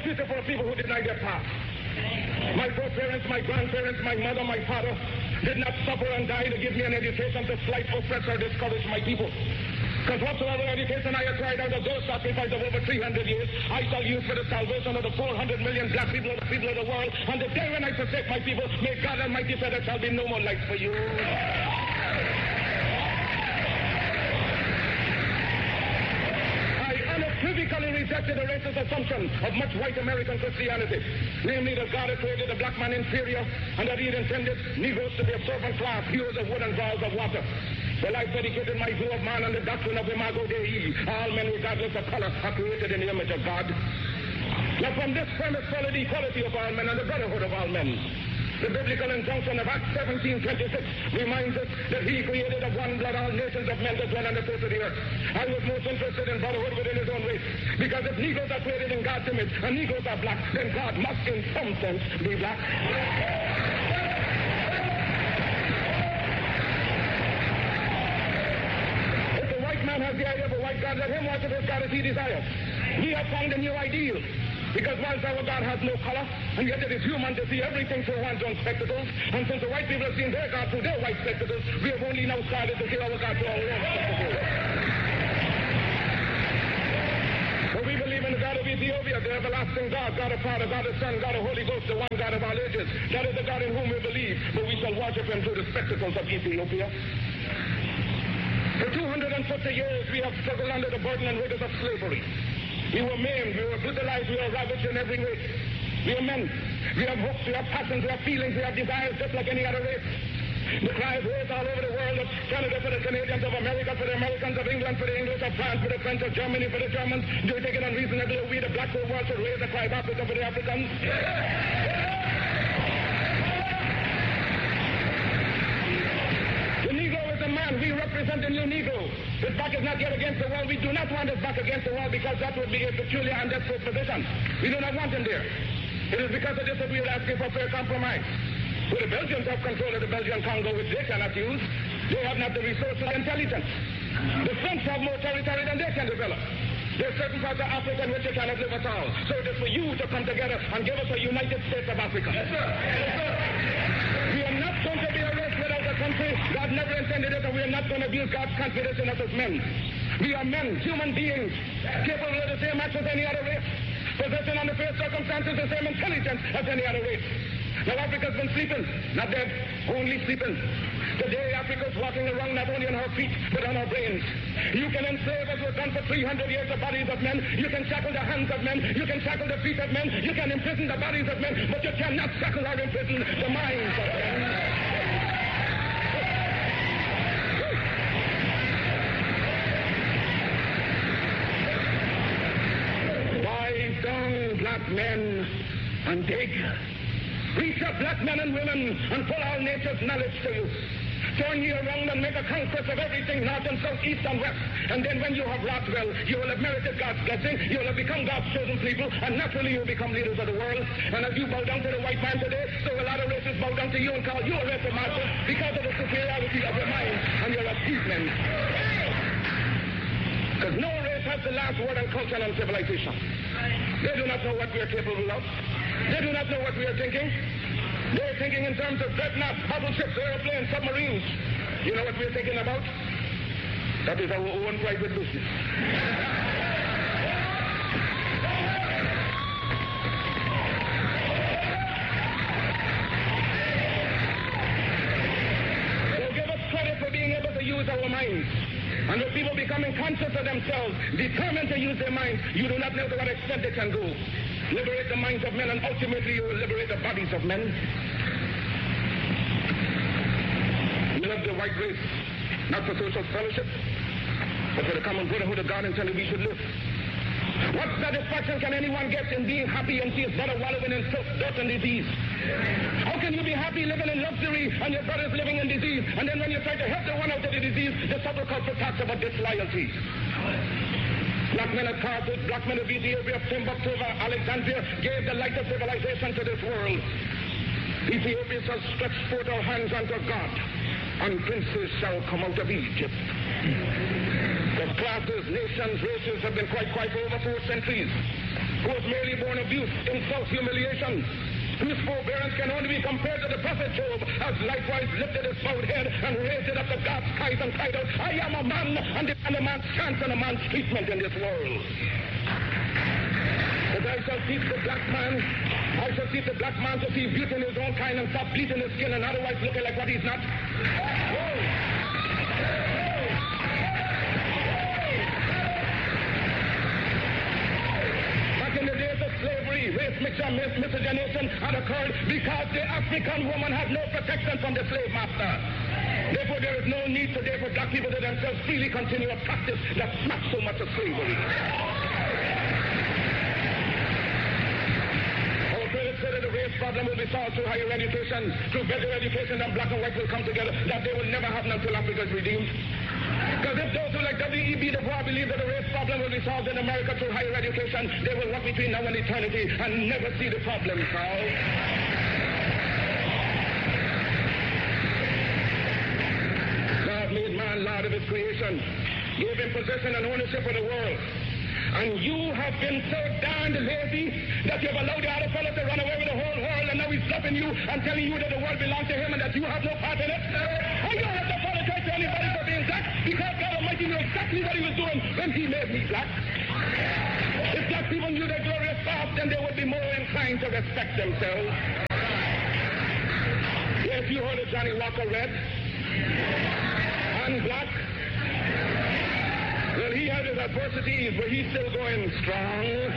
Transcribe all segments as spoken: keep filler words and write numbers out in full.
future for people who deny their past. My foreparents, my grandparents, my mother, my father did not suffer and die to give me an education to slight, oppress, or discourage my people. Because whatsoever education I acquired out of those sacrifices of over three hundred years, I shall use for the salvation of the four hundred million black people of the people of the world. And the day when I forsake my people, may God Almighty say there shall be no more light for you. Unequivocally rejected the racist assumption of much white American Christianity, namely that God had created the black man inferior and that he had intended Negroes to be a servant class, hewers of wood and drawers of water. Well, I dedicated my view of man on the doctrine of Imago Dei. All men, regardless of color, are created in the image of God. Now, from this premise followed the equality of all men and the brotherhood of all men. The biblical injunction of Acts seventeen twenty-six reminds us that he created of one blood all nations of men to dwell on the face of the earth. I was most interested in brotherhood within his own race, because if Negroes are created in God's image and Negroes are black, then God must in some sense be black. If the white man has the idea of a white God, let him worship his God as he desires. We have found a new ideal. Because whilst our God has no color, and yet it is human to see everything through one's own spectacles, and since the white people have seen their God through their white spectacles, we have only now started to see our God through our own spectacles. So we believe in the God of Ethiopia, the everlasting God, God of Father, God of Son, God of Holy Ghost, the one God of all ages. That is the God in whom we believe, but we shall worship him through the spectacles of Ethiopia. For two hundred fifty years, we have struggled under the burden and rigors of slavery. We were maimed, we were brutalized, we were ravaged in every way. We are men. We have hopes, we have passions, we have feelings, we have desires just like any other race. The cry is raised all over the world of Canada for the Canadians, of America for the Americans, of England for the English, of France for the French, of Germany for the Germans. Do you think it unreasonable that we, the black world, should raise the cry of Africa for the Africans? Man, we represent the new Negro. His back is not yet against the wall. We do not want his back against the wall because that would be a peculiar and desperate position. We do not want him there. It is because of this that we are asking for fair compromise. So the Belgians have control of the Belgian Congo, which they cannot use. They have not the resources and intelligence. The French have more territory than they can develop. There are certain parts of Africa in which they cannot live at all. So it is for you to come together and give us a United States of Africa. Yes, sir. Yes, sir. We are not going to be a race without a country. God never intended it, and we are not going to abuse God's confidence in us as men. We are men, human beings, capable of the same acts as any other race, possessing under fair circumstances the same intelligence as any other race. Now Africa's been sleeping, not dead, only sleeping. Today Africa's walking around not only on her feet, but on her brains. You can enslave, as was done for three hundred years, the bodies of men. You can shackle the hands of men. You can shackle the feet of men. You can imprison the bodies of men, but you cannot shackle or imprison the minds of men. Black men and dig. Reach up, black men and women, and pull all nature's knowledge to you. Turn ye around and make a conquest of everything, north and south, east and west. And then when you have wrought well, you will have merited God's blessing, you will have become God's chosen people, and naturally you will become leaders of the world. And as you bow down to the white man today, so a lot of races bow down to you and call you a race of masters because of the superiority of your mind and your achievements. Because no race has the last word on culture and civilization. They do not know what we are capable of. They do not know what we are thinking. They're thinking in terms of dreadnoughts, battleships, airplanes, submarines. You know what we're thinking about? That is our own private business. So give us credit for being able to use our minds. And with people becoming conscious of themselves, determined to use their minds, you do not know to what extent they can go. Liberate the minds of men, and ultimately you will liberate the bodies of men. We love the white race, not for social fellowship, but for the common brotherhood of God intended we should live. What satisfaction can anyone get in being happy and see his brother wallowing in filth, dirt, and disease? How can you be happy living in luxury and your brother's living in disease? And then when you try to help the one out of the disease, the subtle culture talks about disloyalty. Black men of Carthage, black men of Ethiopia, Timbuktu, Alexandria gave the light of civilization to this world. Ethiopia shall stretch forth our hands unto God, and princes shall come out of Egypt. The classes, nations, races have been quite, quite over four centuries. Who was merely born abuse, insult, humiliation, whose forbearance can only be compared to the prophet Job, has likewise lifted his bowed head and raised it up to God's skies and cried out, I am a man, and demand a man's chance and a man's treatment in this world. But I shall teach the black man, I shall teach the black man to see beauty in his own kind and stop bleaching his skin and otherwise looking like what he's not. Back in the days of slavery, race mixture and miscegenation had occurred because the African woman had no protection from the slave master. Therefore, there is no need today for black people to themselves freely continue a practice that smacks so much of slavery. Say that the race problem will be solved through higher education, through better education, and black and white will come together, that they will never happen until Africa is redeemed. Because if those who like W E B Du Bois believe that the race problem will be solved in America through higher education, they will walk between now and eternity and never see the problem solved. God made man Lord of his creation, gave him possession and ownership of the world. And you have been so darned lazy that you have allowed the other fellow to run away with the whole world, and now he's stopping you and telling you that the world belongs to him and that you have no part in it. And you don't have to apologize to anybody for being black, because God Almighty knew exactly what he was doing when he made me black. If black people knew their glorious past, then they would be more inclined to respect themselves. Yes, you heard of Johnny Walker Red and black. Well, he had his adversities, but he's still going strong.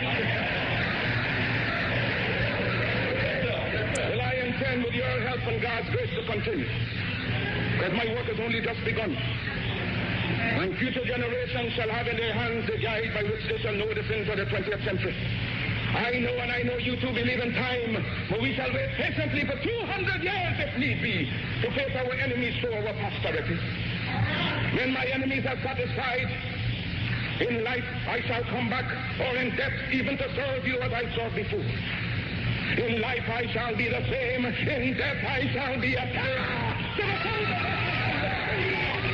Well, I intend with your help and God's grace to continue, because my work has only just begun. And future generations shall have in their hands the guide by which they shall know the sins of the twentieth century. I know, and I know you too believe in time, but we shall wait patiently for two hundred years, if need be, to face our enemies to our posterity. When my enemies are satisfied, in life I shall come back, or in death even to serve you as I served before. In life I shall be the same, in death I shall be a terror to the